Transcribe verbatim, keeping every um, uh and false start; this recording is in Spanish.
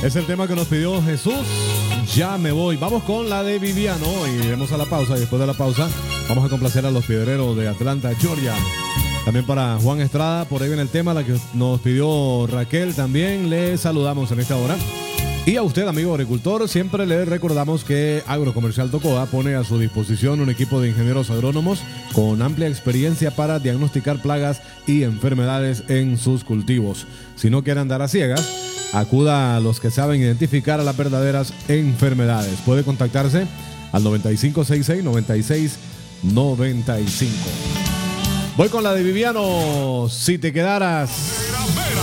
Es el tema que nos pidió Jesús. Ya me voy. Vamos con la de Viviano y iremos a la pausa. Y después de la pausa vamos a complacer a los piedreros de Atlanta, Georgia. También para Juan Estrada, por ahí viene el tema, la que nos pidió Raquel. También le saludamos en esta hora. Y a usted, amigo agricultor, siempre le recordamos que Agrocomercial Tocoa pone a su disposición un equipo de ingenieros agrónomos con amplia experiencia para diagnosticar plagas y enfermedades en sus cultivos. Si no quiere andar a ciegas, acuda a los que saben identificar a las verdaderas enfermedades. Puede contactarse al noventa y cinco sesenta y seis, noventa y seis noventa y cinco. Voy con la de Viviano, Si te quedaras. Vera, Vera,